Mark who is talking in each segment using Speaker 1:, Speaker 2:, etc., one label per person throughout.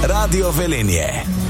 Speaker 1: Radio Velenje.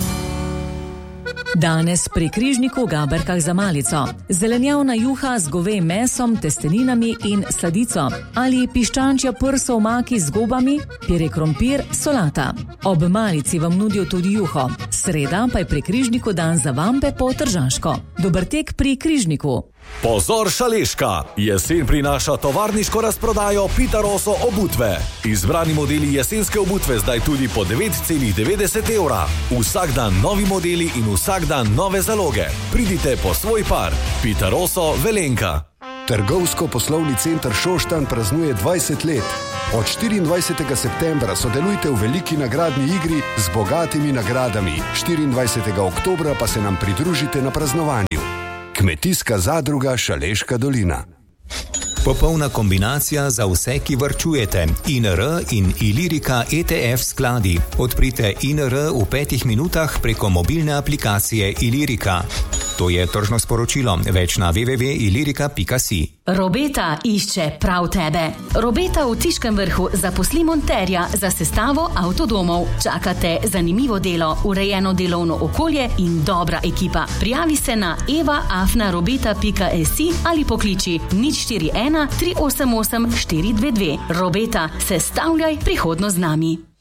Speaker 2: Danes pri križniku v Gaberkah za malico. Zelenjavna juha z govejim mesom, testeninami in sladico. Ali piščančja prsa v maki z gobami, pire krompir, solata. Ob malici vam nudijo tudi juho. Sreda pa je pri križniku dan za vampe po tržaško. Dober tek pri križniku.
Speaker 1: Pozor Šaleška! Jesen prinaša tovarniško razprodajo Pita Rosso obutve. Izbrani modeli jesenske obutve zdaj tudi po 9,90 €. Vsak dan novi modeli in vsak dan nove zaloge. Pridite po svoj par. Pita Rosso Velenka.
Speaker 3: Trgovsko-poslovni center Šoštanj praznuje 20 let. Od 24. septembra sodelujte v veliki nagradni igri z bogatimi nagradami. 24. oktobra pa se nam pridružite na praznovanju. Kmetijska zadruga Šaleška dolina.
Speaker 4: Popolna kombinacija za vse, ki varčujete. INR in Ilirika ETF skladi. Odprite INR v 5 minutah preko mobilne aplikacije Ilirika. To je tržno sporočilo. Več na www.ilirika.si.
Speaker 5: Robeta išče prav tebe. Robeta v Tiškem Vrhu zaposli monterja za sestavo avtodomov. Čakate zanimivo delo, urejeno delovno okolje in dobra ekipa. Prijavi se na eva@robeta.si ali pokliči 041 388 422. Robeta, sestavljaj prihodnost z nami.